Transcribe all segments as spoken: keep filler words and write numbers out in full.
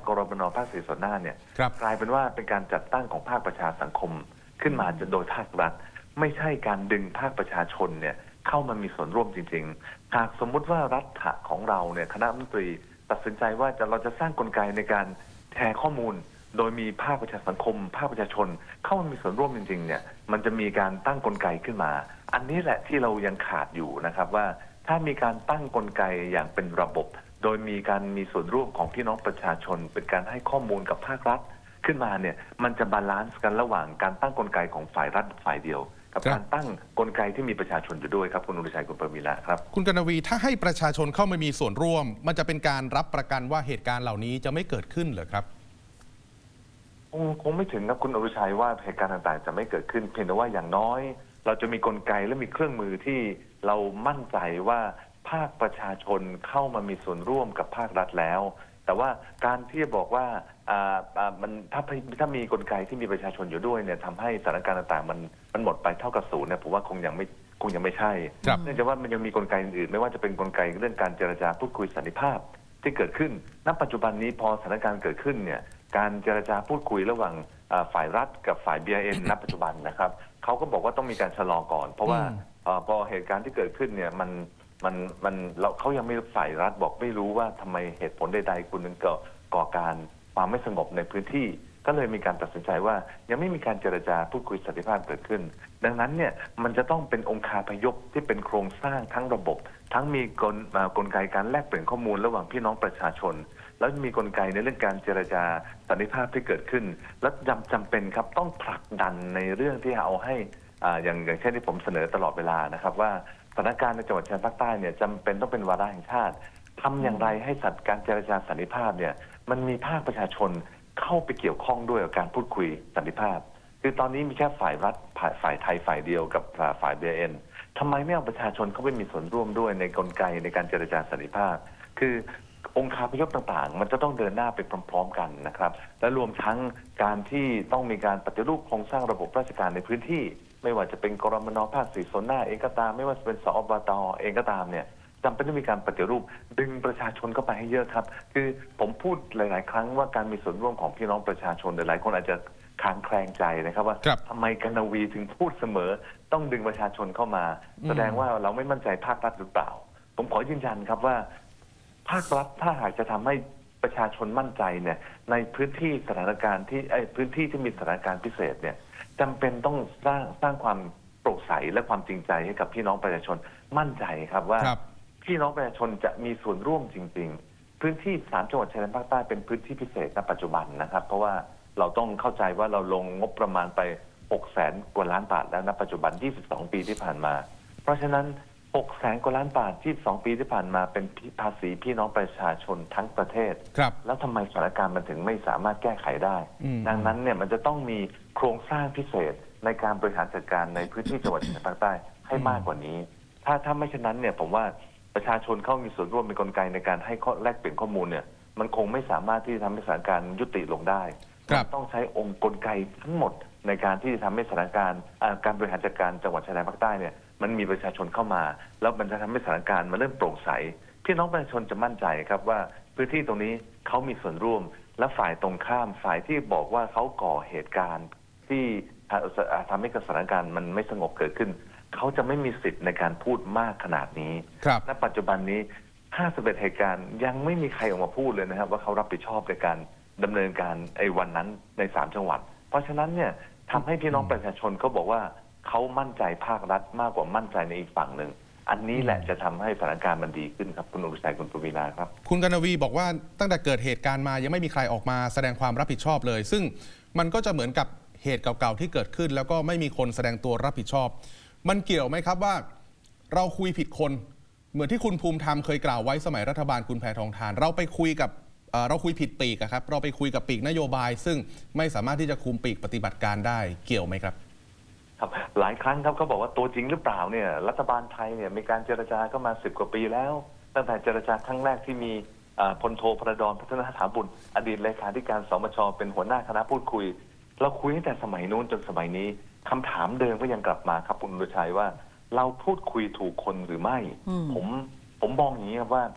กรบน.ภาคสี่ส่วนหน้าเนี่ยกลายเป็นว่าเป็นการจัดตั้งของภาคประชาสังคมขึ้นมาจะโดยภาครัฐไม่ใช่การดึงภาคประชาชนเนี่ยเข้ามามีส่วนร่วมจริงๆหากสมมุติว่ารัฐของเราเนี่ยคณะรัฐมนตรีตัดสินใจว่าจะเราจะสร้างกลไกในการแชร์ข้อมูลโดยมีภาคประชาสังคมภาคประชาชนเข้ามามีส่วนร่วมจริงๆเนี่ยมันจะมีการตั้งกลไกขึ้นมาอันนี้แหละที่เรายังขาดอยู่นะครับว่าถ้ามีการตั้งกลไกอย่างเป็นระบบโดยมีการมีส่วนร่วมของพี่น้องประชาชนเป็นการให้ข้อมูลกับภาครัฐขึ้นมาเนี่ยมันจะบาลานซ์กันระหว่างการตั้งกลไกของฝ่ายรัฐฝ่ายเดียวกับการตั้งกลไกที่มีประชาชนอยู่ด้วยครับคุณอุดชัยคุณปวีณะครับคุณกนวีถ้าให้ประชาชนเข้ามามีส่วนร่วมมันจะเป็นการรับประกันว่าเหตุการณ์เหล่านี้จะไม่เกิดขึ้นเหรอครับคงคงไม่ถึงนะคุณอุดชัยว่าเหตุการณ์ต่างๆจะไม่เกิดขึ้นเพียงแต่ว่าอย่างน้อยเราจะมีกลไกและมีเครื่องมือที่เรามั่นใจว่าภาคประชาชนเข้ามามีส่วนร่วมกับภาครัฐแล้วแต่ว่าการที่จะบอกว่าอ่าอ่ามันถ้าถ้ามีกลไกที่มีประชาชนอยู่ด้วยเนี่ยทำให้สถานการณ์ต่างๆมันมันหมดไปเท่ากับศูนย์เนี่ยผมว่าคงยังไม่คงยังไม่ใช่เนื่องจากว่ามันยังมีกลไกอื่นๆไม่ว่าจะเป็นกลไกเรื่องการเจรจาพูดคุยสันติภาพที่เกิดขึ้นณปัจจุบันนี้พอสถานการณ์เกิดขึ้นเนี่ยการเจรจาพูดคุยระหว่างฝ่ายรัฐกับฝ่าย บี ไอ เอ็น ณปัจจุบันนะครับเขาก็บอกว่าต้องมีการชะลอก่อนเพราะว่าพอเหตุการณ์ที่เกิดขึ้นเนี่ยมันมันมันเราเขายังไม่ฝ่ายรัฐบอกไม่รู้ว่าทำไมเหตุผลใดๆคุณนึงก่อการความไม่สงบในพื้นที่ก็เลยมีการตัดสินใจว่ายังไม่มีการเจรจาพูดคุยสันติภาพเกิดขึ้นดังนั้นเนี่ยมันจะต้องเป็นองค์คาพยพที่เป็นโครงสร้างทั้งระบบทั้งมีกลกลไกการแลกเปลี่ยนข้อมูลระหว่างพี่น้องประชาชนแล้วมีกลไกในเรื่องการเจรจาสันติภาพที่เกิดขึ้นและจำจำเป็นครับต้องผลักดันในเรื่องที่เอาให้อ่าอย่างอย่างเช่นที่ผมเสนอตลอดเวลานะครับว่าสถานการณ์ในจังหวัดชายแดนภาคใต้เนี่ยจำเป็นต้องเป็นวาระแห่งชาติทำอย่างไรให้สัตว์การเจรจาสันติภาพเนี่ยมันมีภาคประชาชนเข้าไปเกี่ยวข้องด้วยกับการพูดคุยสันติภาพคือตอนนี้มีแค่ฝ่ายรัฐฝ่ายไทยฝ่ายเดียวกับฝ่าย บี ไอ เอ็น ทำไมไม่เอาประชาชนเข้าไปมีส่วนร่วมด้วยในกลไกในการเจรจาสันติภาพคือองค์คาพยพต่างๆมันจะต้องเดินหน้าไปพร้อมๆกันนะครับและรวมทั้งการที่ต้องมีการปฏิรูปโครงสร้างระบบราชการในพื้นที่ไม่ว่าจะเป็นกรมน.ภาคสี่ส่วนหน้าเองก็ตามไม่ว่าจะเป็นสอบต.เองก็ตามเนี่ยจำเป็นต้องมีการปฏิรูปดึงประชาชนเข้าไปให้เยอะครับคือผมพูดหลายๆครั้งว่าการมีส่วนร่วมของพี่น้องประชาชนหลายคนอาจจะคลางแคลงใจนะครับว่าทำไมกนวีถึงพูดเสมอต้องดึงประชาชนเข้ามาแสดงว่าเราไม่มั่นใจภาครัฐหรือเปล่าผมขอยืนยันครับว่าภาครัฐถ้าหากจะทำให้ประชาชนมั่นใจเนี่ยในพื้นที่สถานการณ์ที่ไอ้พื้นที่ที่มีสถานการณ์พิเศษเนี่ยจำเป็นต้องสร้างสร้างความโปร่งใสและความจริงใจให้กับพี่น้องประชาชนมั่นใจครับว่าพี่น้องประชาชนจะมีส่วนร่วมจริงๆพื้นที่สามจังหวัดชายแดนภาคใต้เป็นพื้นที่พิเศษณปัจจุบันนะครับเพราะว่าเราต้องเข้าใจว่าเราลงงบประมาณไปหกแสนกว่าล้านบาทแล้วณปัจจุบันยี่สิบสองปีที่ผ่านมาเพราะฉะนั้นหกแสนกว่าล้านบาทยี่สิบสองปีที่ผ่านมาเป็นภาษีพี่น้องประชาชนทั้งประเทศแล้วทำไมสถานการณ์มันถึงไม่สามารถแก้ไขได้ดังนั้นเนี่ยมันจะต้องมีโครงสร้างพิเศษในการบริหารจัดการในพื้นที่จังหวัดชายแดนภาคใต้ให้มากกว่านี้ถ้าถ้าไม่เช่นนั้นเนี่ยผมว่าประชาชนเข้ามีส่วนร่วมเป็นกลไกในการให้ข้อแลกเปลี่ยนข้อมูลเนี่ยมันคงไม่สามารถที่จะทำให้สถานการณ์ยุติลงได้ต้องใช้องค์กลไกทั้งหมดในการที่จะทำให้สถานการณ์การบริหารจัดการจังหวัดชายแดนภาคใต้เนี่ยมันมีประชาชนเข้ามาแล้วมันจะทำให้สถานการณ์มันเริ่มโปร่งใสพี่น้องประชาชนจะมั่นใจครับว่าพื้นที่ตรงนี้เขามีส่วนร่วมและฝ่ายตรงข้ามฝ่ายที่บอกว่าเขาก่อเหตุการณ์ที่ทำให้สถานการณ์มันไม่สงบเกิดขึ้นเขาจะไม่มีสิทธิ์ในการพูดมากขนาดนี้ณปัจจุบันนี้ห้าสิบเอ็ดเหตุการณ์ยังไม่มีใครออกมาพูดเลยนะครับว่าเขารับผิดชอบในการดำเนินการไอ้วันนั้นในสามจังหวัดเพราะฉะนั้นเนี่ยทำให้พี่น้องประชาชนเขาบอกว่าเขามั่นใจภาครัฐมากกว่ามั่นใจในอีกฝั่งหนึ่งอันนี้แหละจะทำให้สถานการณ์มันดีขึ้นครับคุณอุชัยคุณปวีณาครับคุณกนวีบอกว่าตั้งแต่เกิดเหตุการณ์มายังไม่มีใครออกมาแสดงความรับผิดชอบเลยซึ่งมันก็จะเหมือนกับเหตุเก่าๆที่เกิดขึ้นแล้วก็ไม่มีคนแสดงตัวรับผิดชอบมันเกี่ยวไหมครับว่าเราคุยผิดคนเหมือนที่คุณภูมิธรรมเคยกล่าวไว้สมัยรัฐบาลคุณแพทองธารเราไปคุยกับเราคุยผิดปีกครับเราไปคุยกับปีกนโยบายซึ่งไม่สามารถที่จะคุมปีกปฏิบัติการได้เกี่ยวไหมครับครับหลายครั้งครับเขาบอกว่าตัวจริงหรือเปล่าเนี่ยรัฐบาลไทยเนี่ยมีการเจรจาก็มาสิบกว่าปีแล้วตั้งแต่เจรจาครั้งแรกที่มีพลโทพระดอนพัฒนาถาบุญอดีตเลขาธิการสมชเป็นหัวหน้าคณะพูดคุยเราคุยตั้งแต่สมัยนู้นจนสมัยนี้คำถามเดิมก็ยังกลับมาครับคุณอุชัยว่าเราพูดคุยถูกคนหรือไม่ผมผมมองอย่างนี้ครับว่า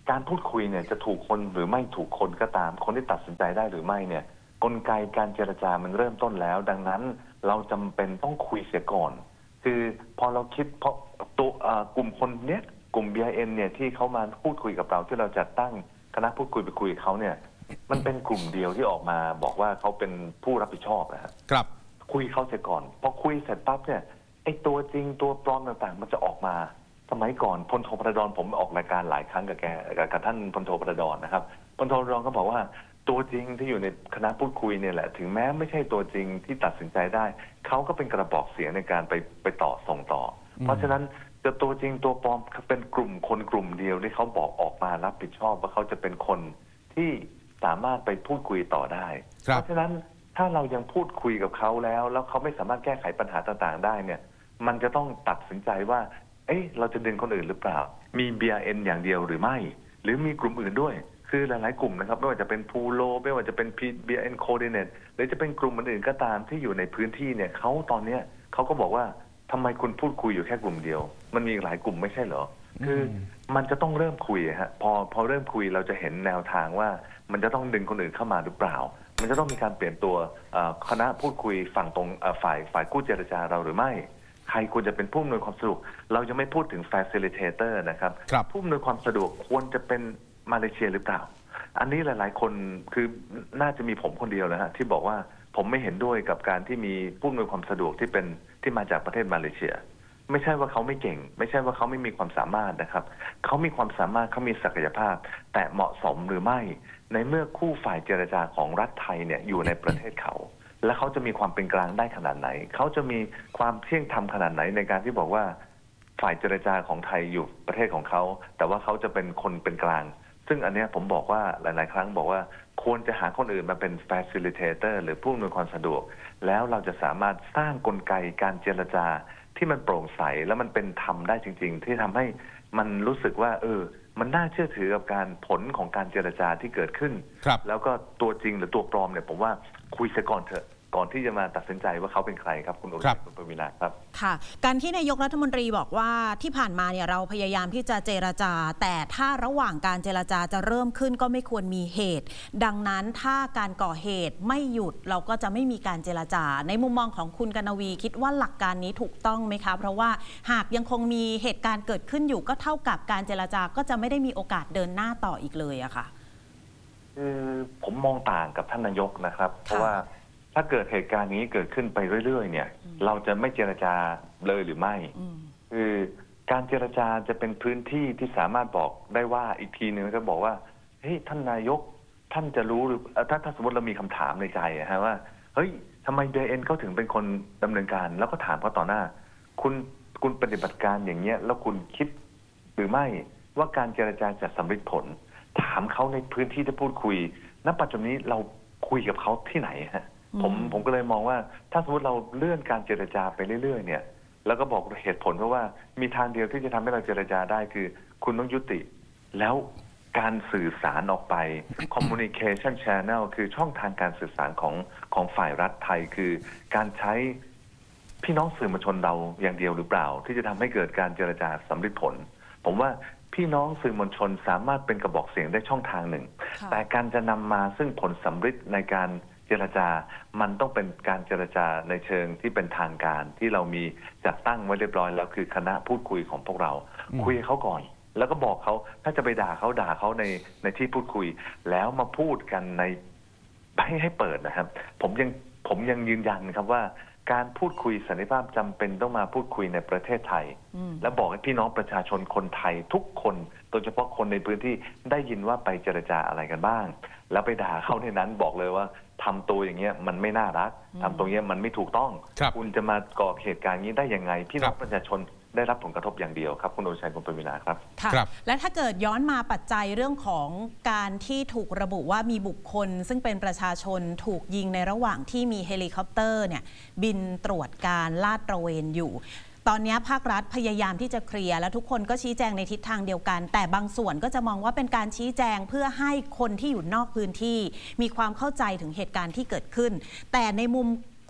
การพูดคุยเนี่ยจะถูกคนหรือไม่ถูกคนก็ตามคนที่ตัดสินใจได้หรือไม่เนี่ยกลไกการเจรจามันเริ่มต้นแล้ว ดังนั้นเราจำเป็นต้องคุยเสียก่อนคือพอเราคิดเพราะตัวกลุ่มคนเนี้ยกลุ่ม บี ไอ เอ็น เนี่ยที่เขามาพูดคุยกับเราที่เราจัดตั้งคณะพูดคุยไปคุยกับเขาเนี่ยมันเป็นกลุ่มเดียวที่ออกมาบอกว่าเขาเป็นผู้รับผิดชอบนะครับครับคุยเขาเสียก่อนพอคุยเสร็จปั๊บเนี่ยไอ้ตัวจริงตัวปลอมต่างๆมันจะออกมาสมัยก่อนพลโทประดอนผมออกรายการหลายครั้งกับแกกับท่านพลโทประดอนนะครับพลโทประดอนก็บอกว่าตัวจริงที่อยู่ในคณะพูดคุยเนี่ยแหละถึงแม้ไม่ใช่ตัวจริงที่ตัดสินใจได้เขาก็เป็นกระบอกเสียงในการไปไปต่อส่งต่อเพราะฉะนั้นจะตัวจริงตัวปลอมเป็นกลุ่มคนกลุ่มเดียวที่เขาบอกออกมารับผิดชอบว่าเขาจะเป็นคนที่สามารถไปพูดคุยต่อได้เพราะฉะนั้นถ้าเรายังพูดคุยกับเขาแล้วแล้วเขาไม่สามารถแก้ไขปัญหาต่างๆได้เนี่ยมันจะต้องตัดสินใจว่าเอ๊ะเราจะดึงคนอื่นหรือเปล่ามี บี ไอ เอ็น อย่างเดียวหรือไม่หรือมีกลุ่มอื่นด้วยคือหลายๆกลุ่มนะครับไม่ว่าจะเป็นพูโลไม่ว่าจะเป็น บี ไอ เอ็น Coordinate หรือจะเป็นกลุ่มอื่นๆก็ตามที่อยู่ในพื้นที่เนี่ยเขาตอนเนี้ยเขาก็บอกว่าทำไมคุณพูดคุยอยู่แค่กลุ่มเดียวมันมีหลายกลุ่มไม่ใช่เหรอคือมันจะต้องเริ่มคุยฮะพอพอเริ่มคุยเราจะเห็นแนวทางว่ามันจะต้องดึงคนอื่นเข้ามาหรือเปล่ามันจะต้องมีการเปลี่ยนตัวคณะพูดคุยฝั่งตรงฝ่ายฝ่ายกู้เจรจาเราหรือไม่ใครควรจะเป็นผู้อำนวยความสะดวกเรายังไม่พูดถึง facilitator นะครับผู้อำนวยความสะดวกควรจะเป็นมาเลเซียหรือเปล่าอันนี้หลายๆคนคือน่าจะมีผมคนเดียวนะฮะที่บอกว่าผมไม่เห็นด้วยกับการที่มีผู้อำนวยความสะดวกที่เป็นที่มาจากประเทศมาเลเซียไม่ใช่ว่าเขาไม่เก่งไม่ใช่ว่าเขาไม่มีความสามารถนะครับเขามีความสามารถเขามีศักยภาพแต่เหมาะสมหรือไม่ในเมื่อคู่ฝ่ายเจรจาของรัฐไทยเนี่ยอยู่ในประเทศเขาและเขาจะมีความเป็นกลางได้ขนาดไหนเขาจะมีความเที่ยงธรรมขนาดไหนในการที่บอกว่าฝ่ายเจรจาของไทยอยู่ประเทศของเขาแต่ว่าเขาจะเป็นคนเป็นกลางซึ่งอันนี้ผมบอกว่าหลายๆครั้งบอกว่าควรจะหาคนอื่นมาเป็น facilitator หรือผู้อำนวยความสะดวกแล้วเราจะสามารถสร้างกลไกการเจรจาที่มันโปร่งใสและมันเป็นธรรมได้จริงๆที่ทำให้มันรู้สึกว่าเออมันน่าเชื่อถือกับการผลของการเจรจาที่เกิดขึ้นแล้วก็ตัวจริงหรือตัวปลอมเนี่ยผมว่าคุยเสียก่อนเถอะก่อนที่จะมาตัดสินใจว่าเขาเป็นใครครับคุณอุทัยคุณปวีณาครับค่ะการที่นายกรัฐมนตรีบอกว่าที่ผ่านมาเนี่ยเราพยายามที่จะเจรจาแต่ถ้าระหว่างการเจรจาจะเริ่มขึ้นก็ไม่ควรมีเหตุดังนั้นถ้าการก่อเหตุไม่หยุดเราก็จะไม่มีการเจรจาในมุมมองของคุณกนวีคิดว่าหลักการนี้ถูกต้องไหมคะเพราะว่าหากยังคงมีเหตุการณ์เกิดขึ้นอยู่ก็เท่ากับการเจรจาก็จะไม่ได้มีโอกาสเดินหน้าต่ออีกเลยอะค่ะคือผมมองต่างกับท่านนายกนะครับเพราะว่าถ้าเกิดเหตุการณ์นี้เกิดขึ้นไปเรื่อยๆเนี่ยเราจะไม่เจรจาเลยหรือไม่คือการเจรจาจะเป็นพื้นที่ที่สามารถบอกได้ว่าอีกทีหนึ่งก็บอกว่าเฮ้ยท่านนายกท่านจะรู้หรือถ้าถ้าสมมติเรามีคำถามในใจฮะว่าเฮ้ยทำไม บี ไอ เอ็น เขาถึงเป็นคนดำเนินการแล้วก็ถามเขาต่อหน้าคุณคุณปฏิบัติการอย่างเงี้ยแล้วคุณคิดหรือไม่ว่าการเจรจาจะสำเร็จผลถามเขาในพื้นที่ที่พูดคุยณปัจจุบันนี้เราคุยกับเขาที่ไหนฮะผมผมก็เลยมองว่าถ้าสมมติเราเลื่อนการเจรจาไปเรื่อยๆเนี่ยแล้วก็บอกเหตุผลเพราะว่ามีทางเดียวที่จะทำให้เราเจรจาได้คือคุณต้องยุติแล้วการสื่อสารออกไป communication channel คือช่องทางการสื่อสารของของฝ่ายรัฐไทยคือการใช้พี่น้องสื่อมวลชนเราอย่างเดียวหรือเปล่าที่จะทำให้เกิดการเจรจาสำเร็จผลผมว่าพี่น้องสื่อมวลชนสามารถเป็นกระบอกเสียงได้ช่องทางหนึ่งแต่การจะนำมาซึ่งผลสำเร็จในการเจรจามันต้องเป็นการเจรจาในเชิงที่เป็นทางการที่เรามีจัดตั้งไว้เรียบร้อยแล้วคือคณะพูดคุยของพวกเราคุยเขาก่อนแล้วก็บอกเขาถ้าจะไปด่าเขาด่าเขาในในที่พูดคุยแล้วมาพูดกันในให้ให้เปิดนะครับผมยังผมยังยืนยันครับว่าการพูดคุยสันติภาพจำเป็นต้องมาพูดคุยในประเทศไทยและบอกให้พี่น้องประชาชนคนไทยทุกคนโดยเฉพาะคนในพื้นที่ได้ยินว่าไปเจรจาอะไรกันบ้างแล้วไปด่าเขาในนั้นบอกเลยว่าทำตัวอย่างเงี้ยมันไม่น่ารักทำตัวเงี้ยมันไม่ถูกต้อง คุณจะมาก่อเหตุการณ์นี้ได้ยังไงพี่น้องประชาชนได้รับผลกระทบอย่างเดียวครับคุณโอชัยคุณปวีณาครับค่ะและถ้าเกิดย้อนมาปัจจัยเรื่องของการที่ถูกระบุว่ามีบุคคลซึ่งเป็นประชาชนถูกยิงในระหว่างที่มีเฮลิคอปเตอร์เนี่ยบินตรวจการลาดตระเวนอยู่ตอนนี้ภาครัฐพยายามที่จะเคลียร์และทุกคนก็ชี้แจงในทิศทางเดียวกันแต่บางส่วนก็จะมองว่าเป็นการชี้แจงเพื่อให้คนที่อยู่นอกพื้นที่มีความเข้าใจถึงเหตุการณ์ที่เกิดขึ้นแต่ในมุมค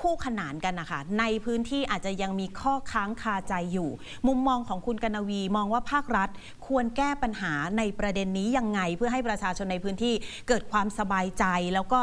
คู่ขนานกันนะคะในพื้นที่อาจจะยังมีข้อค้างคาใจอยู่มุมมองของคุณกนวีมองว่าภาครัฐควรแก้ปัญหาในประเด็นนี้ยังไงเพื่อให้ประชาชนในพื้นที่เกิดความสบายใจแล้วก็